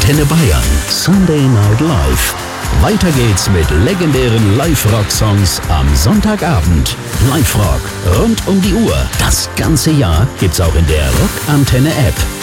Antenne Bayern. Sunday Night Live. Weiter geht's mit legendären Live-Rock-Songs am Sonntagabend. Live-Rock rund um die Uhr. Das ganze Jahr gibt's auch in der Rock-Antenne-App.